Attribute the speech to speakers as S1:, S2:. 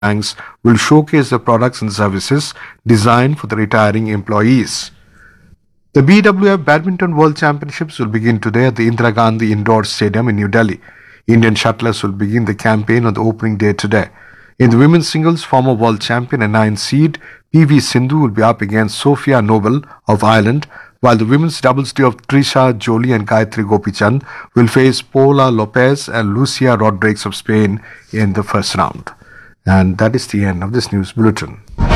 S1: banks will showcase the products and services designed for the retiring employees. The BWF Badminton World Championships will begin today at the Indira Gandhi Indoor Stadium in New Delhi. Indian shuttlers will begin the campaign on the opening day today. In the women's singles, former world champion and 9th seed PV Sindhu will be up against Sophia Noble of Ireland, while the women's doubles duo of Trisha Jolie and Gayatri Gopichand will face Paula Lopez and Lucia Rodriguez of Spain in the first round. And that is the end of this news bulletin.